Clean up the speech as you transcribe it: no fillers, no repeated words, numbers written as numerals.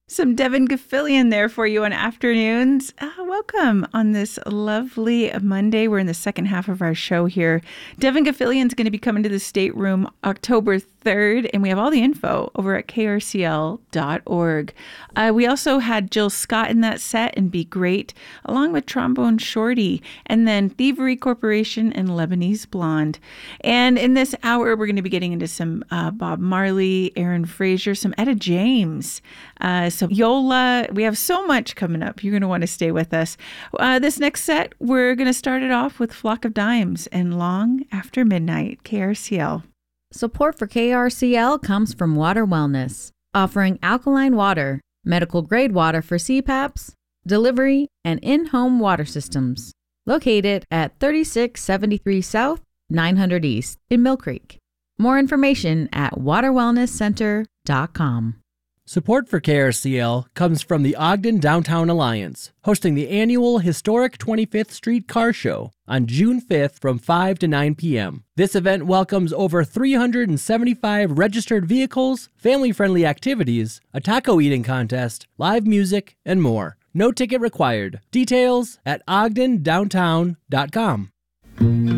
Some Devin Gaffilian there for you on afternoons. Welcome on this lovely Monday. We're in the second half of our show here. Devin Gaffilian's going to be coming to the Stateroom October 3rd, and we have all the info over at krcl.org. We also had Jill Scott in that set and Be Great, along with Trombone Shorty, and then Thievery Corporation and Lebanese Blonde. And in this hour, we're going to be getting into some Bob Marley, Aaron Fraser, some Etta James, so Yola. We have so much coming up. You're going to want to stay with us. This next set, we're going to start it off with Flock of Dimes and Long After Midnight, KRCL. Support for KRCL comes from Water Wellness, offering alkaline water, medical-grade water for CPAPs, delivery, and in-home water systems. Located at 3673 South, 900 East in Mill Creek. More information at waterwellnesscenter.com. Support for KRCL comes from the Ogden Downtown Alliance, hosting the annual Historic 25th Street Car Show on June 5th from 5 to 9 p.m. This event welcomes over 375 registered vehicles, family-friendly activities, a taco eating contest, live music, and more. No ticket required. Details at ogdendowntown.com.